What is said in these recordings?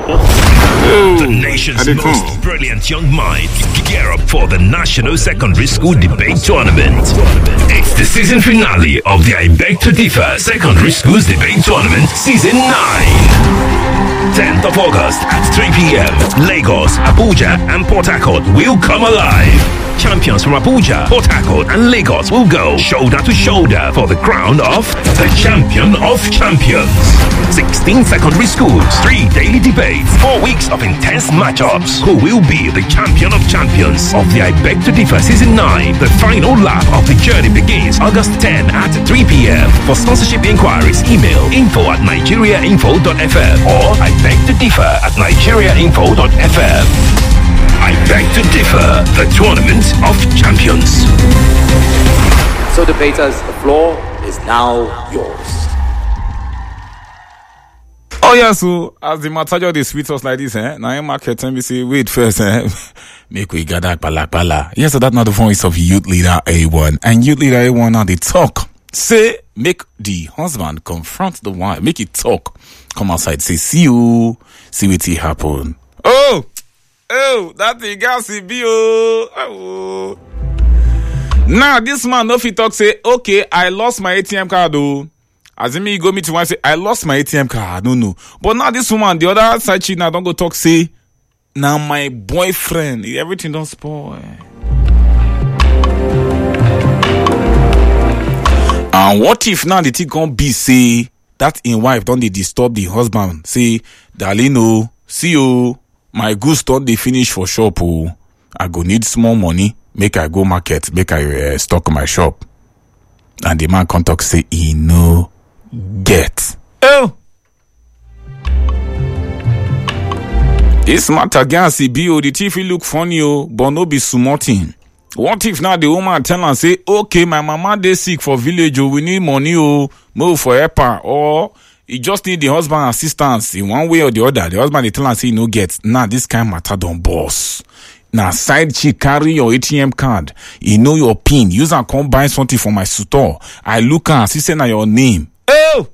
The nation's most brilliant young minds gear up for the National Secondary School Debate Tournament. It's the season finale of the I Beg to Differ Secondary Schools Debate Tournament Season 9. 10th of August at 3 p.m. Lagos, Abuja, and Port Harcourt will come alive. Champions from Abuja, Port Harcourt, and Lagos will go shoulder to shoulder for the crown of the Champion of Champions. 16 secondary schools, 3 daily debates, 4 weeks of intense matchups. Who will be the Champion of Champions of the I Beg to Differ Season 9? The final lap of the journey begins August 10 at 3 p.m. For sponsorship inquiries, email info@nigeriainfo.fm or I beg to differ @nigeriainfo.fm. I Beg to Differ, the Tournament of Champions. So debaters, the floor is now yours. Oh yeah, so as the matter they sweet us like this, now in market and we say wait first, make we gather pala. Yes, so that's not the voice of Youth Leader A1. And Youth Leader A1 now they talk. Say make the husband confront the wife, make it talk. Come outside, say see you, see what it happen. Oh, that thing gas be oh. Now this man no fit talk say, okay, I lost my ATM card though. As in me go meet one say, I lost my ATM card. No. But now this woman, the other side chick now don't go talk say, now my boyfriend, everything don't spoil. And what if now the thing gon' be say that in wife don't they disturb the husband? Say, darling, oh, see you. My goods don't they finish for shop. Oh, I go need small money. Make I go market. Make I stock my shop. And the man come talk say he no get. Oh, this matter again see be the thief look funny but no be smarting. What if now the woman tell and say, okay, my mama they sick for village we need money move for helper or. He just need the husband assistance in one way or the other. The husband they tell and say he no get. Now this kind of matter don't boss. Now side chick carry your ATM card. You know your PIN. Use and come buy something from my store. I look and see say na your name. Oh!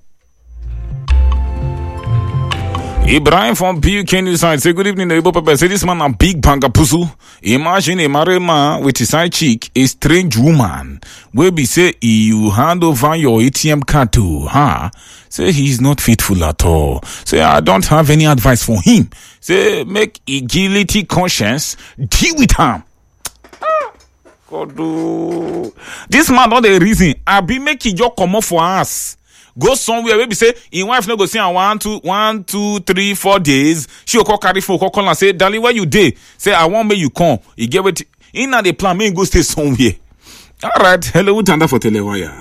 Ibrahim from BUK News side say good evening, Igbo Pepper. Say this man a big banga puzzle. Imagine a married man with his side chick, a strange woman. Where be say you hand over your ATM card to her. Say he's not faithful at all. Say I don't have any advice for him. Say make a guilty conscience deal with him. God do. This man not the reason. I be making your come up for us. Go somewhere where we say in wife no go see and 1, 2, 3, 4 days. She will call carry phone, call and say, darling, where you dey? Say I want me you come. You get it in the plan, me go stay somewhere. All right, hello, Utanda for Telewire.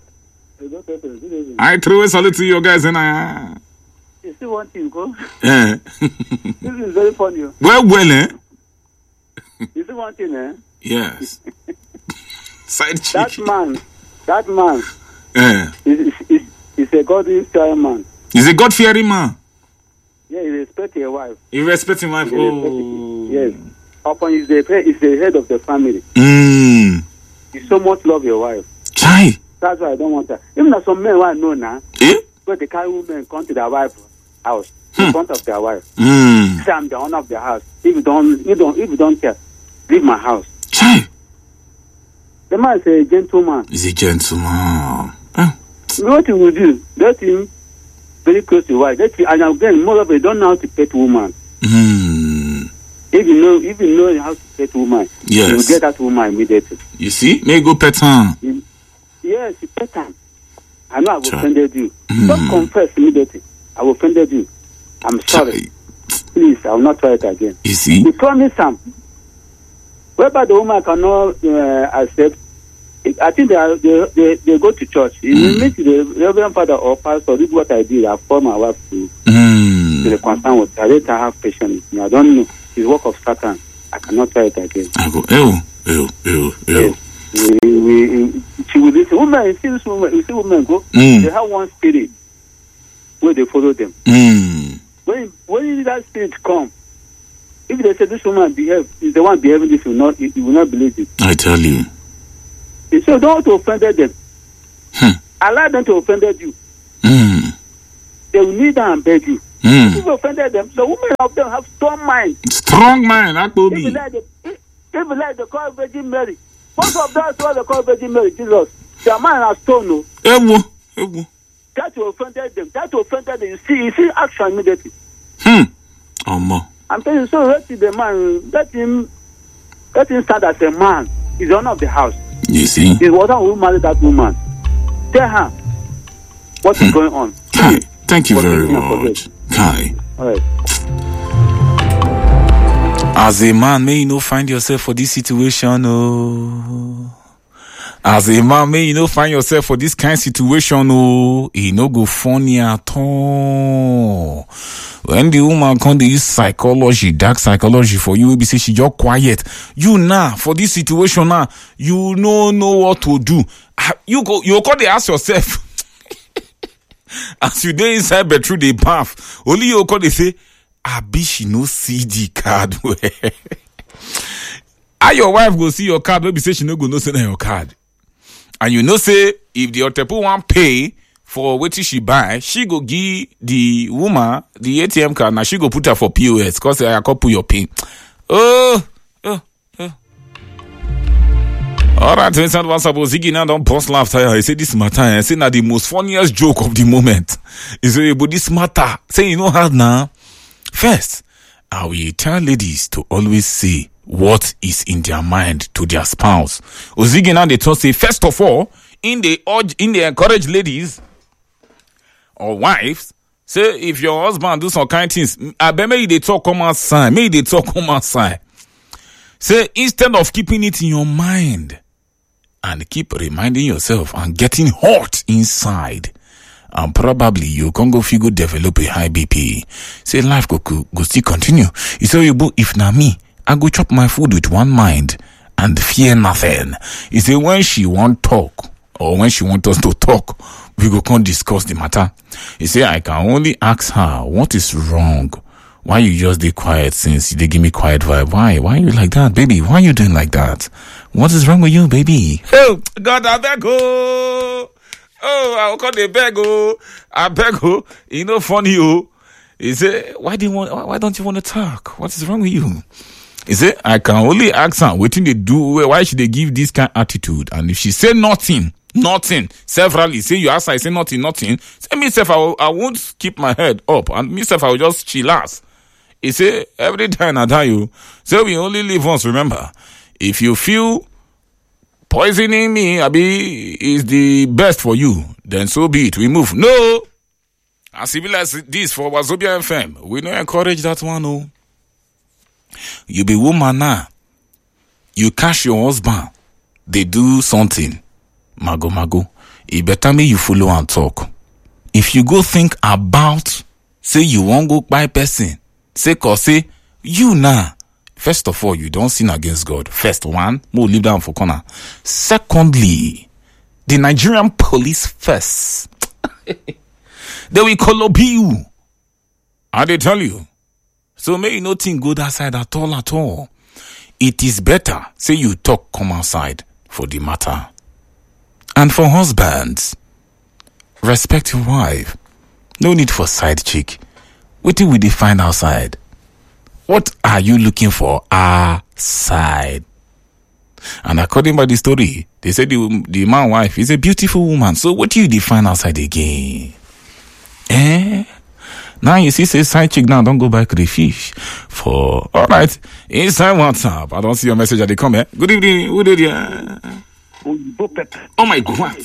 I throw a salute to you guys and You still want to go? Yeah. This is very funny. Well, eh? You still want to, eh? Yes. Side chick. That man. Yeah. He's a God-fearing man. He's a God-fearing man. Yeah, he respects your wife. He respects his wife. Oh. Yes. Upon he's the head of the family. You so much love your wife. Chai. That's why I don't want that. Even though some men who I know now, but they carry women come to their wife's house in front of their wife. Say I'm the owner of the house. If you don't care, leave my house. Chai. The man is a gentleman. He's a gentleman. What he will do? Let him very close to wife. And again, more of them don't know how to pet woman. If you know how to pet woman, yes, you will get that woman immediately. You see? May go pet her. Yes, you pet her. I know I've offended you. Don't confess immediately. I've offended you. I'm sorry. Please, I will not try it again. You see? You promise him. Whereby the woman cannot accept, I think they go to church. You meet the Reverend Father or Pastor, this is what I did. I called my wife to the concern with her. I didn't have patience. I don't know. It's work of Satan. I cannot try it again. I go, Yes. She will listen. Women, you see women go, they have one spirit where they follow them. When that spirit come, if they say this woman is the one behaving this, you will not believe it. I tell you. So don't want to offend them. Allow them to offend you. They will kneel down and beg you. If you offended them, the women of them have strong mind. Strong mind, that will If be. you like the call Virgin Mary, most of them what they call Virgin Mary, Jesus, their mind are stone. No. Ewo. That you offended them. You see action immediately. Omo. I'm telling you, so let the man, let him stand as a man. He's the owner of the house. You see? He's the one who married that woman. Tell her what is going on. Kai, thank you very much. Kai. All right. As a man, may you not find yourself for this situation, oh. As a man, may you not find yourself for this kind of situation, oh. It no go funny at all. When the woman come, they use psychology, dark psychology for you, be say she just quiet. You now, for this situation now, you no know what to do. You call they ask yourself. As you dey inside bedroom, they bath. Only you call they say, Abi she no see the card. How your wife go see your card? Maybe say she no go no send her your card. And you know say if the Otepu want pay for what she buy, she go give the woman the ATM card. Now she go put her for POS because I can put your pin. All right, Vincent was supposed Ziggy now don't post laughter. I say this matter. I say now the most funniest joke of the moment. He say, but this matter. Say you know how now. First, I will tell ladies to always say what is in their mind to their spouse. Ozigi now they talk say first of all, in the encourage ladies or wives. Say if your husband do some kind things, I bet maybe they talk come outside. Maybe they talk come outside. Say instead of keeping it in your mind. And keep reminding yourself and getting hot inside. And probably you can go figure develop a high BP. Say life go still continue. You say if na me, I go chop my food with one mind and fear nothing. You say when she want talk or when she want us to talk, we go come discuss the matter. You say I can only ask her what is wrong. Why you just be quiet since they give me quiet vibe? Why are you like that, baby? Why are you doing like that? What is wrong with you, baby? Oh, God, I beg, oh. Oh, I'll call the beg, oh. I beg, oh. You know, funny, oh. He say, why don't you want to talk? What is wrong with you? He say, I can only ask her, what they do, why should they give this kind of attitude? And if she say nothing, severally, say you ask her, I say nothing, say myself, I won't keep my head up, and myself, I will just chill out. He say, every time I tell you, so we only live once, remember. If you feel poisoning me, Abi, is the best for you, then so be it. We move. No! As civil as this for Wazobia FM, we don't encourage that one, no. You be woman now. You catch your husband. They do something. Mago. It better me you follow and talk. If you go think about, say you won't go by person, say, you now. First of all, you don't sin against God. First one, we'll leave down for corner. Secondly, the Nigerian police first. They will call you. And they tell you. So may you not think good outside at all. It is better, say you talk, come outside for the matter. And for husbands, respect your wife. No need for side chick. What do we define outside? What are you looking for outside? And according by the story, they said the man wife is a beautiful woman. So what do you define outside again? Now you see, say side chick now, don't go back to the fish. For, all right, inside WhatsApp, I don't see your message at the comment. Good evening, who did you? Oh my God.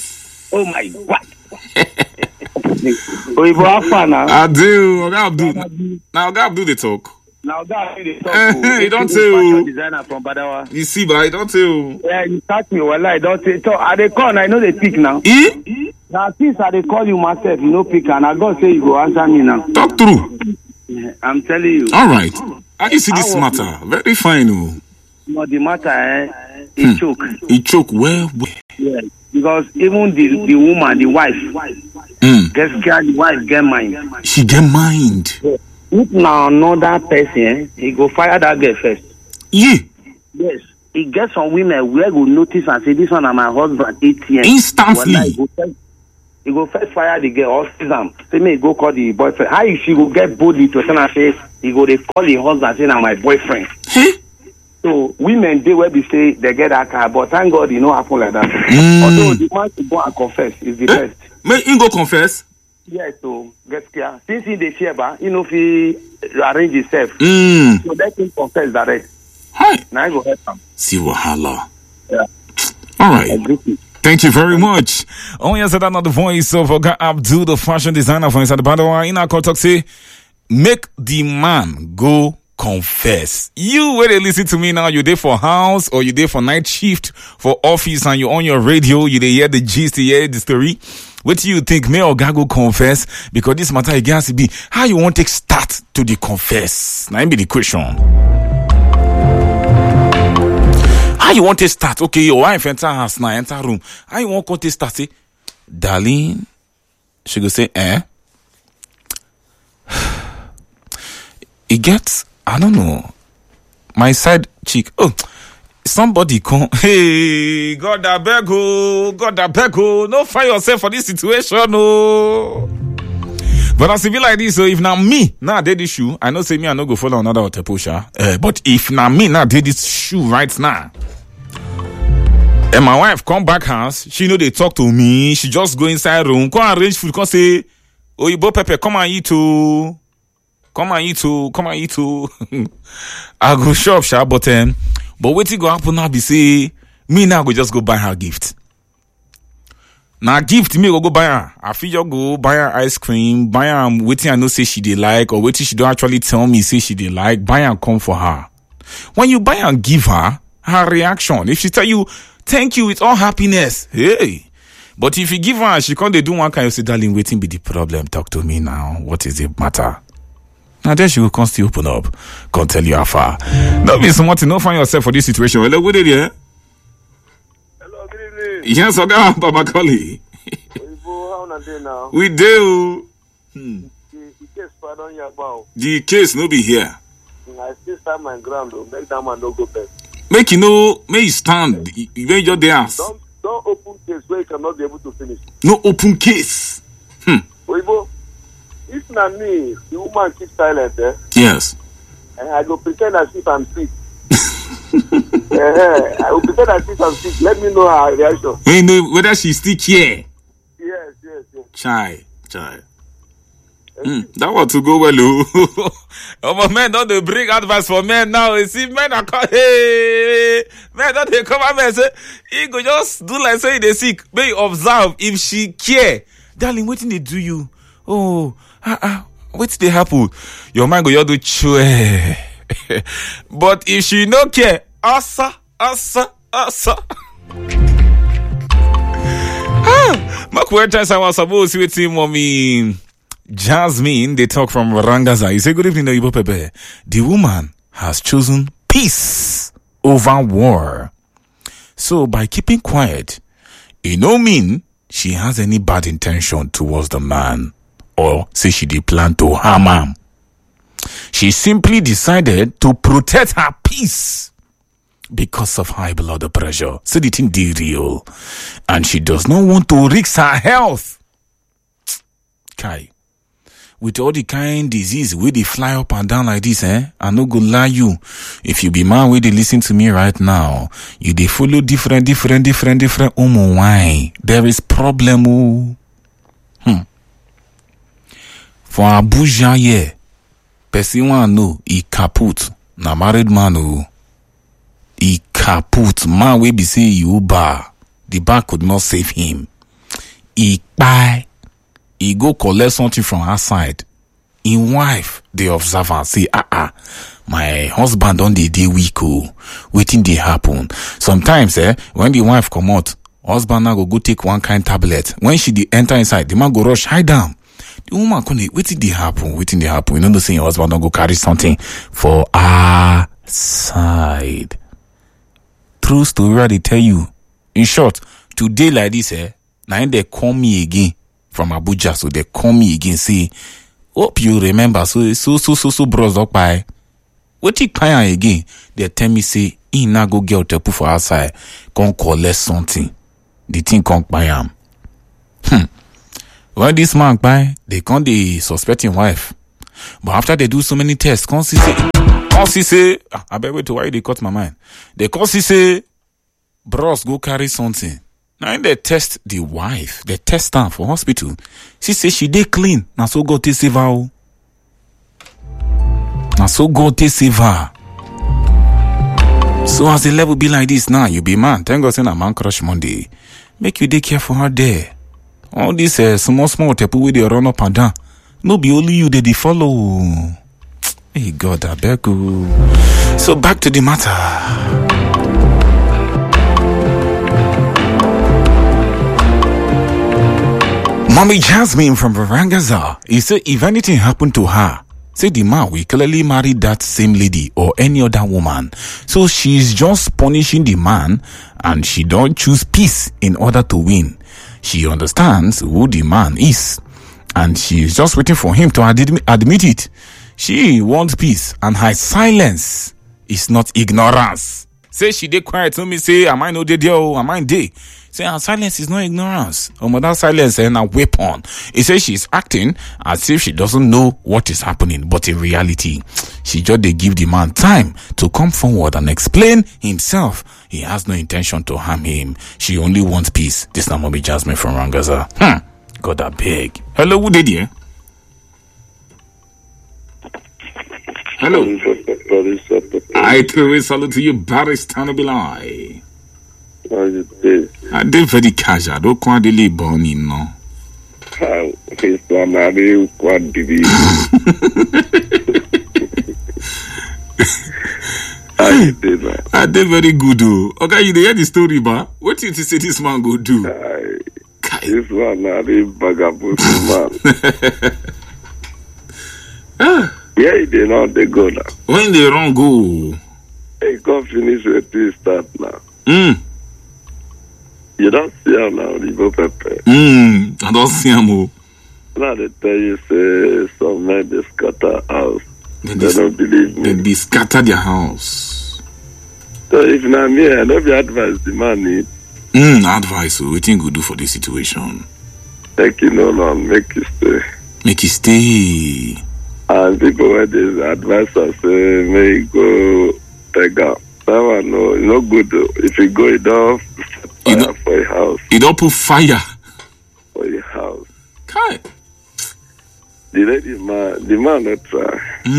I do. Now God do the talk. Now God do the talk. You don't tell. Designer from Badawa. You see, but I don't tell. Yeah, you start me. Well, I don't tell. So I they call. I know they pick now. Now since I they call you myself, you know pick, and I go say you go answer me now. Talk through. Yeah, I'm telling you. All right. How you see this matter? Very fine. Oh. No, the matter, it choke. It choke. Where? Yes. Because even the woman, the wife, gets scared. The wife get mind. She get mind. Yeah. If now another person, he go fire that girl first. Yeah. Yes. He gets some women where go notice and say this one is my husband ATM. Instantly. he go first fire the girl or seize am. Say me go call the boyfriend. How if she go get boldly to tell her say he go dey call the husband say na my boyfriend. So women dey where we say they get that car, but thank God it no happen like that. Although the man to go and confess is the best. May he go confess? Yes, so get scared. Since he dey fear, he know if he arrange himself. So let him confess direct. Hi. Now I go help him. See wahala. Yeah. All right. Thank you very much. Oh yes, that's not the voice of Oga Abdul, the fashion designer for Inside the Badawa. In our contact say, make the man go confess. You where they listen to me now, you there for house or you there for night shift for office and you on your radio, you dey hear the gist, you hear the story. What do you think? May Oga go confess? Because this matter again has to be how you want to start to the confess. Now be the question. How you want to start? Okay, your wife enter house now, enter room. How you want to start? Say, darling, she go say, It gets, I don't know, my side cheek. Oh, somebody come. Hey, God I beg you, no find yourself for this situation, no. But as it be like this, so if now me now did this shoe, I know say me I no go follow another Otepusha. But if now me now did this shoe right now, and my wife come back house, she know they talk to me. She just go inside room, come arrange food, come say, Oyibo Pepe, come and eat too. Come and eat too. I go shop, but what go happen now be say, me now go just go buy her gift. Now gift me go buy her. I feel you go buy her ice cream, buy her waiting I know say she dey like, or waiting she don't actually tell me say she dey like, buy her come for her. When you buy and give her reaction, if she tell you, thank you, it's all happiness. Hey. But if you give her, she can't do one kind of say, darling, waiting be the problem. Talk to me now. What is the matter? Now then she will constantly open up. Can't tell you how far. That means someone to not find yourself for this situation. Hello, good day. Hello, good evening. Yes, Oga Babakoli. How na dey now? We do. The case pardon you about. The case no be here. I still stand my ground though. Make that man no go back. Make you stand. When you're there. Don't open case where you cannot be able to finish. No open case. Oyibo, if na me, the woman keep silent, Yes. And I go pretend as if I'm sick. I will pretend as if I'm sick. Let me know her reaction. You know whether she still care. Yes. Chai. That want to go well, oh, men don't they bring advice for men now? You see, men are men don't they come up and say, he go just do like say they sick. May you observe if she care. Darling, what did they do you? Oh, what's they happen? Your man go you do chew. But if she no care, asa. Mark where times I was supposed to with him, mommy. Jasmine, they talk from Rangaza. You say, good evening, Oyibo Pepe. The woman has chosen peace over war. So by keeping quiet, it no mean she has any bad intention towards the man or say she did plan to harm him. She simply decided to protect her peace because of high blood pressure. So the thing is real. And she does not want to risk her health. Kai. With all the kind disease where they fly up and down like this, I no go lie you. If you be man where they listen to me right now, you they follow different. Why? There is problem. For Abuja, yeah. Person one know he kaput. Na married man he kaput. Man we be say you bar. The bar could not save him. He buy. He go collect something from her side. In wife, they observe and say, my husband on the day week, waiting they happen. Sometimes, when the wife come out, husband now go take one kind tablet. When she enter inside, the man go rush, hide down. The woman couldn't waiting they happen. You know the saying your husband don't go carry something for her side. True story, they tell you. In short, today like this, now they call me again. From Abuja, so they call me again, say, hope you remember, so bros up by. What you crying again? They tell me, say, he now go get to put for outside, come collect something. The thing come by him. When this man buy, they can't the suspecting wife. But after they do so many tests, can't see say, I bet wait to why they cut my mind. They can't see say, bros go carry something. Now they test the wife, they test her for hospital. She say she dey clean. Now so God take save her. Now so God take save her. So as the level be like this now, you be man. Thank God say na man crush Monday. Make you dey careful her there. All this small tepu wey dey run up and down. No be only you they follow. Hey God, I beg you. So back to the matter. Mommy Jasmine from Varangaza, he said if anything happened to her, say the man will clearly marry that same lady or any other woman. So she's just punishing the man and she don't choose peace in order to win. She understands who the man is and she's just waiting for him to admit it. She wants peace and her silence is not ignorance. Say she dey quiet to me, say, am I no dey there? Am I dey? Say her silence is not ignorance. That silence is a weapon. He says she's acting as if she doesn't know what is happening, but in reality, she just dey give the man time to come forward and explain himself. He has no intention to harm him. She only wants peace. This is Mommy Jasmine from Rangaza. God I beg. Hello, who did you? Hello. I throw a salute to you, Barrister Nobilai. How you doing? I did very casual. Don't quite delay Bonnie, no. It's one I do quite delay. How you doing, man? I did very good, though. Okay, you hear the story, ba? What did you say this man go do? This one I do bagaboos, man. Yeah, he did not they go now. When they run go? They can't finish with this start now. You don't see him now, Ribo Pepe. I don't see him. Now they tell you, say, some men they scatter house. They don't believe me. They scatter their house. So if not me, I don't be advice the man need. Advice, what you think we do for this situation? Make you no long, make you stay. Make you stay. And people where they advise us, say, may you go take out. That one, no, it's not good though. If you go, you don't fire for your house. You don't put fire for your house. Okay. The lady, the man not try.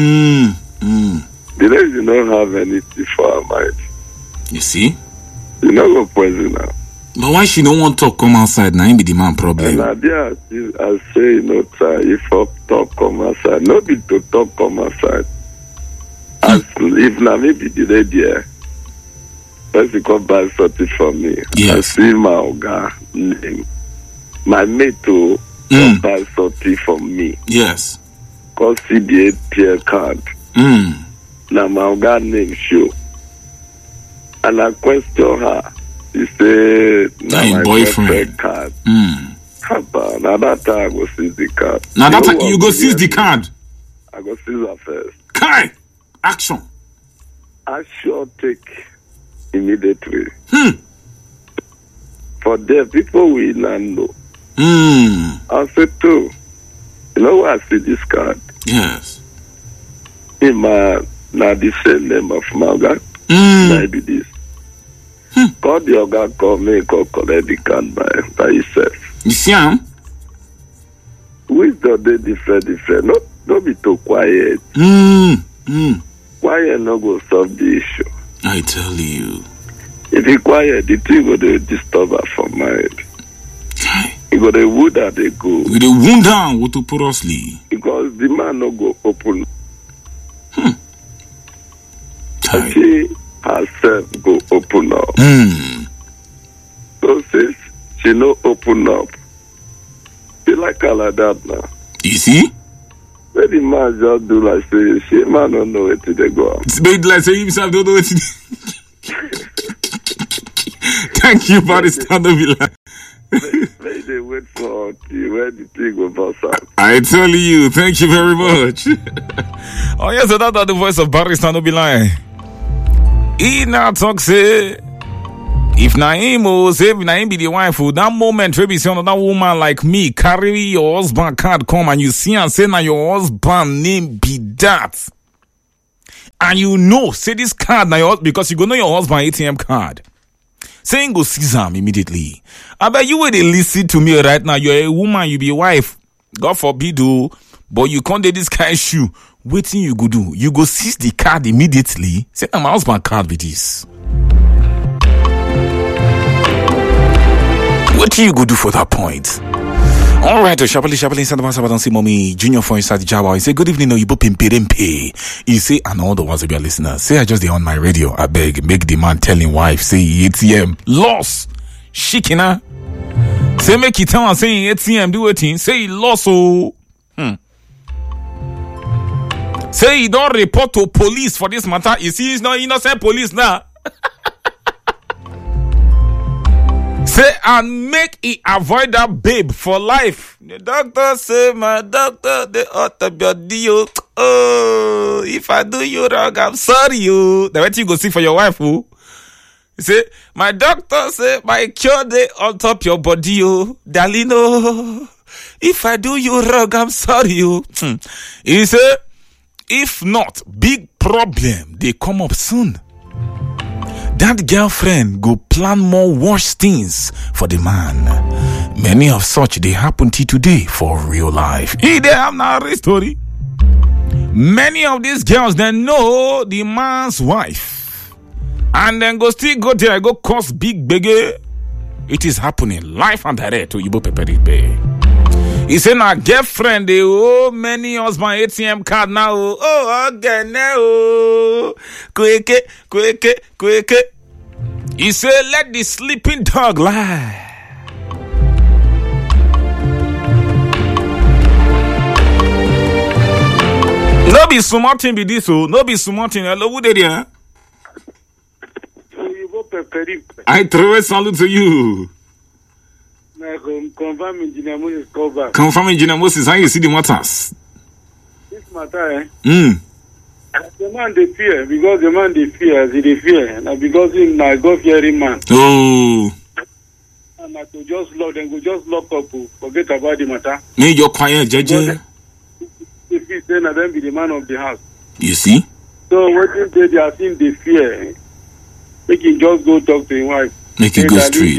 The lady don't have anything for her mind. You see? You not go poison her. But why she don't want to come outside? Now, be the man problem. And I say, try. If talk come outside, no be to talk come outside. As if now maybe the lady, first you come buy something for me. Yes. I see my oga name. My mate to come buy something for me. Yes. Cause see the ATM card. Now my oga name show. And I question her. He said, now my boyfriend card. Now that time I go seize the card. Now that time you go seize the card? I go seize her first. Kai! Action. I sure take immediately. For them, people will not know. I said too. You know why I see this card? Yes. In my, now the same name of my God. Maybe this. Call the organ, call me, call collect the card by yourself. You see him? Wisdom they different. Don't be too quiet. Quiet no go solve the issue. I tell you. If you quiet, the thing will disturb her from mind. You got the wood that they go. With the wound down, what to porously. Because the man no go open. She herself go open up. So since she no open up, she like her like that now. You see? When the man just do like say, she man don't know where to they go. It's made like say himself don't know what to do. Thank you for the stand of your life. May they wait for you when the thing will bust out. I tell you, thank you very much. Oh yes, so that's the voice of Barrister Nobilai. He now talks If Naim say if Naim be the wife, that moment we be see another woman like me carry your husband card come and you see and say now your husband name be that. And you know, say this card now because you go know your husband ATM card. Saying go seize him immediately. I bet you will listen to me right now. You're a woman, you be a wife. God forbid, but you can't do this kind of shoe. Waiting you go do. You go seize the card immediately. Say, my husband card with this. What do you go do for that point? All right, sharply inside the master, see mommy junior for inside the Java. He say, good evening, you pay. He say, and all the ones of your listeners, say I just dey on my radio. I beg, make the man telling wife, say ATM loss, shikina. Say make it tell and say ATM do a thing. Say he lost, Say he don't report to police for this matter. You see, he's not innocent police now. Say and make it avoid that babe for life. The doctor say, my doctor, they ought to be a deal. Oh, if I do you wrong, I'm sorry you. The way you go see for your wife, who? Say, my doctor say, my cure they on top your body, oh, darling, oh. If I do you wrong, I'm sorry you. He say, if not, big problem, they come up soon. That girlfriend go plan more worse things for the man. Many of such they happen to today for real life. They have now a story. Many of these girls they know the man's wife, and then go still go there go cause big biggie. It is happening live and direct to Ibo Peperibe. He said, "Now girlfriend, they owe many husband ATM card now. Oh, again now. Quick. He said, let the sleeping dog lie. No be smarting be this, oh. No be smarting. Hello, who they there? I throw a salute to you. Confirm Engineer Moses cover. Confirm Engineer Moses, how you see the matters? This matter, the man they fear, because the man they fear, they fear, and because him na God fearing man. Oh. And I could just lock them, could just lock up, forget about the matter. Make your quiet, JJ. If he say na them be the man of the house. You see? So what they are seeing they fear, make him just go talk to his wife. Make it go straight.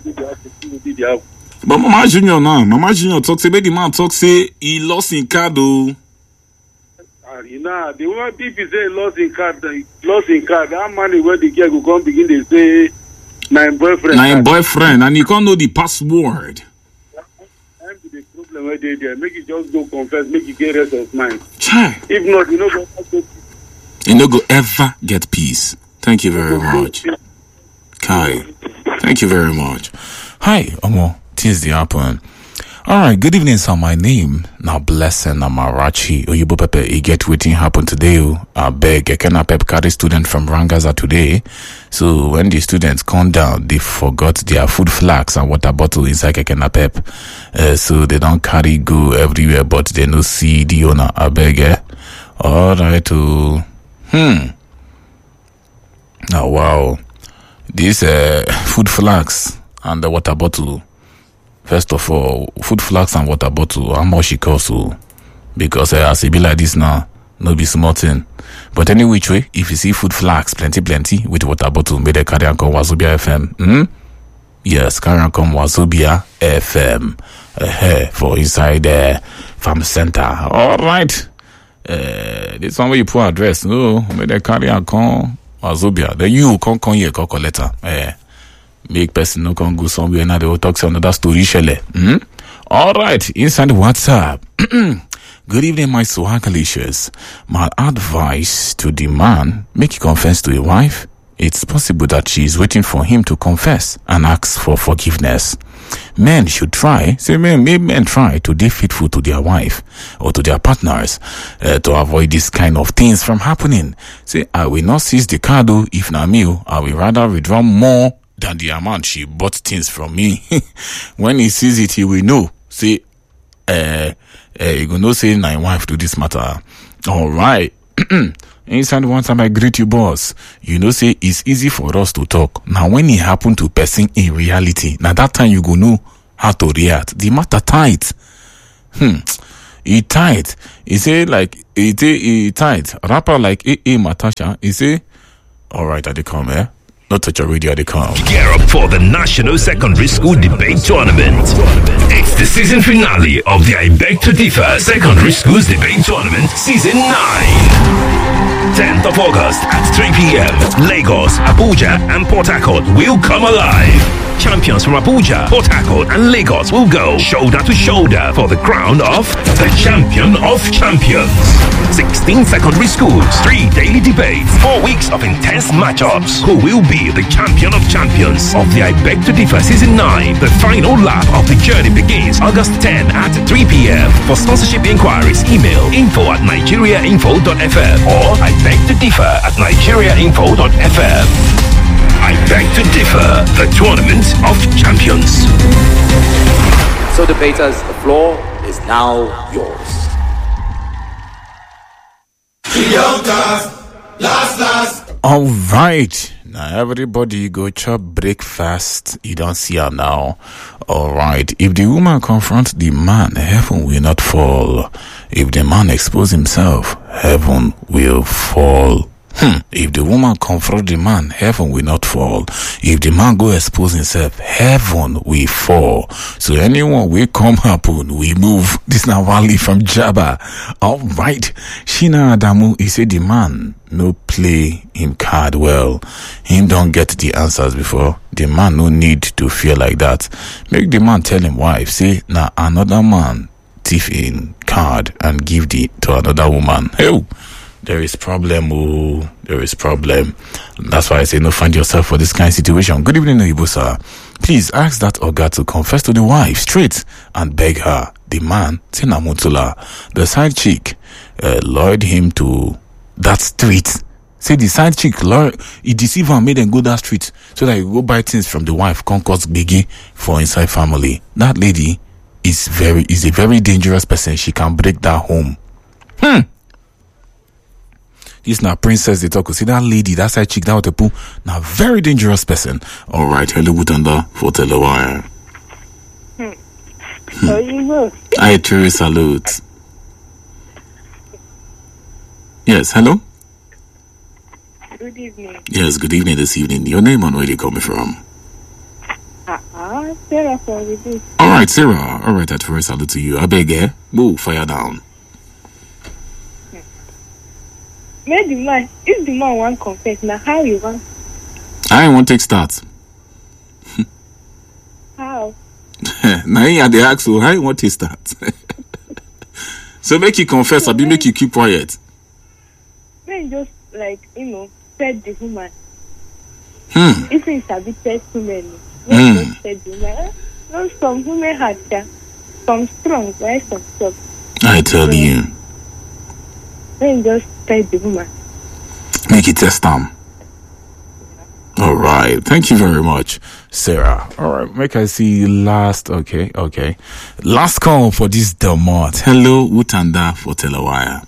But Mama Junior now, Mama Junior talk say, the man talk say he lost in card though. You know, the one if he say lost in card, that money where the girl go come begin they say nine boyfriend. And you can't know the password. That be the problem where they there. Make it just go confess, make it get rest of mind. Chai. If not, you know go you no go ever get peace. Thank you very much. Kai. Thank you very much. Hi, Omo. Things they happen. Alright, good evening, sir. My name now Blessing Amarachi. Oyibo Pepe, you get waiting happen today. I beg a Kena Pep carry student from Rangaza today. So when the students come down, they forgot their food flags and water bottle inside Kena Pep. So they don't carry go everywhere, but they no see the owner. I beg. Alright, Now wow. This food flags and the water bottle. First of all, food flags and water bottle, how much it costs? Because as it be like this now, no be small thing. But any which way, if you see food flags, plenty, with water bottle, may they carry and come Wazobia FM. Yes, carry and come Wazobia FM. For inside farm center. All right. This one where you put address. No, may they carry and come Wazobia. Then you come here, call letter. Make person no can go somewhere now they will talk to another story shele. Alright, inside WhatsApp. Good evening, my Swagalicious. My advice to the man, make you confess to your wife. It's possible that she is waiting for him to confess and ask for forgiveness. Men should try, men try to be faithful to their wife or to their partners to avoid this kind of things from happening. Say, I will not seize the card, if not me, I will rather withdraw more than the amount she bought things from me. When he sees it, he will know. Say, you gonna say my wife do this matter. All right. Inside one time I greet you, boss. You know, say it's easy for us to talk. Now, when it happen to person in reality, now that time you go know how to react. The matter tight. He tight. He say like he tight. Rapper like A.A. Matasha. He say, all right, they come, eh? Not touch your radio, they come. Gear up for the National Secondary School Debate Tournament. It's the season finale of the I Beg to Differ Secondary Schools Debate Tournament Season 9. 10th of August at 3 p.m. Lagos, Abuja, and Port Harcourt will come alive. Champions from Abuja, Port Harcourt, and Lagos will go shoulder to shoulder for the crown of the Champion of Champions. 16 secondary schools, 3 daily debates, 4 weeks of intense matchups. Who will be the Champion of Champions of the I Beg to Differ Season 9? The final lap of the journey begins August 10 at 3 p.m. For sponsorship inquiries, email info@nigeriainfo.fm or I Beg to Differ @nigeriainfo.fm. I Beg to Differ, the Tournament of Champions. So debaters, the floor is now yours. All right. Now everybody go chop breakfast. You don't see her now. All right. If the woman confronts the man, heaven will not fall. If the man expose himself, heaven will fall. If the woman confront the man, heaven will not fall. If the man go expose himself, heaven will fall. So anyone will come happen, we move. This now Wally from Jabba. All right. Shina Adamu, he said the man no play him card well. Him don't get the answers before. The man no need to feel like that. Make the man tell him wife, say, now another man thief in card and give the to another woman. Hey, there is problem, oh, there is problem. That's why I say no find yourself for this kind of situation. Good evening, Oyibo, sir. Please ask that Oga to confess to the wife straight and beg her. The man, Tina Mutula, the side chick, lured him to that street. Say the side chick, he deceived her and made them go that street so that he go buy things from the wife, concourse biggie for inside family. That lady is a very dangerous person. She can break that home. This now princess they talk. See that lady, that side chick, that was a poo. Now very dangerous person. All right, hello, Butanda for Telewire. How you go? Hi, Terry, salute. Yes, hello. Good evening. Yes, good evening this evening. Your name and where you coming from? Sarah from Reduce. All right, Sarah. All right, at first salute to you. I beg, move, fire down. If the man want confess, now how you want? I want take start. How? Now you the ask, so how you want to start? So make you confess, or make you keep quiet. Men just said the woman. If it's a bit too many, just said the woman. No, some women had some strong, right? Some soft. I tell you. Men just said the woman. Make it test them. All right. Thank you very much, Sarah. All right. Make I see last. Okay. Last call for this Delmont. Hello, Utanda for Telewire.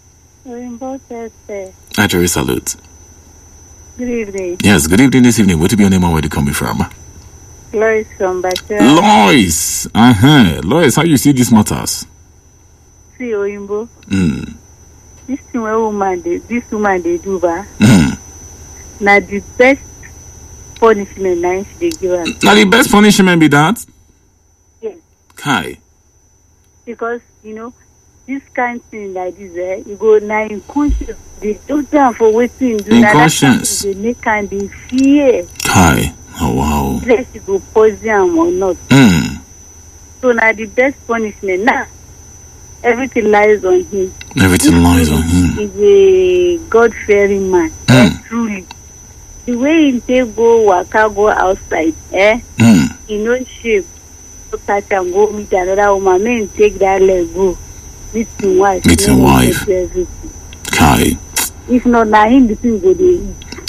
Actually, salute. Good evening. Yes, good evening this evening. What to be your name and where you coming from? Lois from Bashir. Lois. Lois, how you see these matters? See, Oyimbo. This woman they do ba. Now the best punishment now they give her. Now the best punishment be that? Yes. Kai. Because this kind of thing like this, you go now in conscience. They don't down for waiting. In conscience. They make and they fear. Kai. Oh wow. Let's go poison or not. So now the best punishment now. Everything lies on him. Everything lies on him. He's a God-fearing man. Truly. The way he take go outside, he no shape. So catch and go meet another woman. Men take that leg go. Meet wife. Kai. If not, now him the thing go dey eat.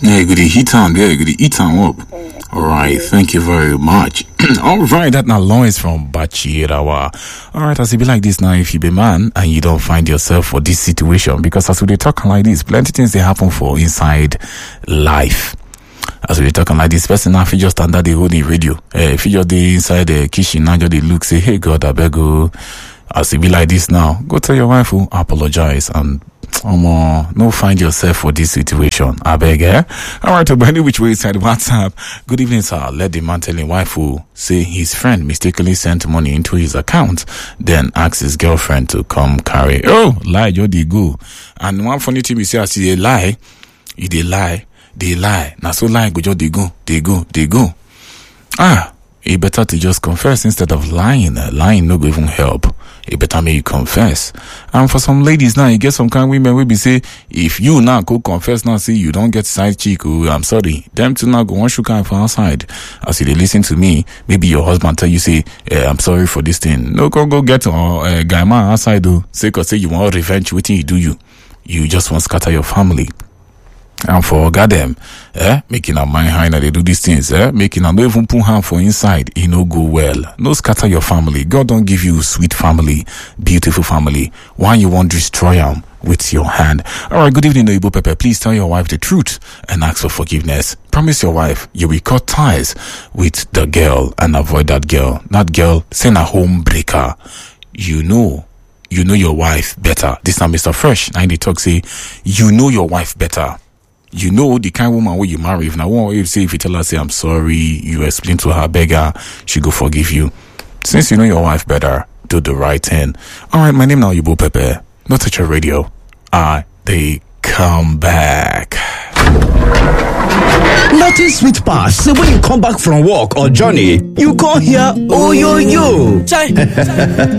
Yeah, good heat on. Yeah, good eat on up. All right, thank you very much. All right, that now Lawrence from Bachirawa. All right, as it be like this now, if you be man and you don't find yourself for this situation, because as we talk like this, plenty things they happen for inside life. As we talking like this, person now, if you just under the holding radio, if you just the inside the kitchen now, just they look, say, hey God, I beg you. As it be like this now, go tell your wife who apologize and no find yourself for this situation. I beg, eh? Alright, but any which way inside WhatsApp. Good evening, sir. Let the man tell his wife who say his friend mistakenly sent money into his account, then ask his girlfriend to come carry. Oh, lie, you dey go. And one funny thing we say, as they lie, if they lie. Now so lie, go just they go. It better to just confess instead of lying. Lying no go even help. It better make you confess. And for some ladies now, you get some kind of women will be say, if you now go confess now, see you don't get side chick, oh, I'm sorry. Them two now go one sugar for outside. As you they listen to me, maybe your husband tell you say, I'm sorry for this thing. No, go get a guy man outside though. Say you want revenge, waiting you do you. You just want to scatter your family. And for goddamn, making a mind high they do these things, making a no even put hand for inside, it no go well. No scatter your family. God don't give you sweet family, beautiful family. Why you won't destroy them with your hand? Alright, good evening, Noibo Pepe. Please tell your wife the truth and ask for forgiveness. Promise your wife you will cut ties with the girl and avoid that girl. That girl, send a home breaker. You know your wife better. This time Mr. Fresh, 90 talk say, you know your wife better. You know the kind of woman where you marry. If now one you say, if you tell her say I'm sorry, you explain to her, beg her, she go forgive you. Since you know your wife better, do the right thing. Alright, my name now Yubo Pepe. No touch your radio. They come back. Nothing sweet pass. So when you come back from work or journey, you come here, oh yo yo.